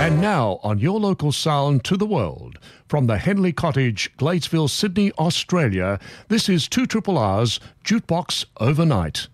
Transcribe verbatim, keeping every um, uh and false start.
And now on your local sound to the world, from the Henley Cottage, Gladesville, Sydney, Australia, this is two R R R's Jukebox Overnight.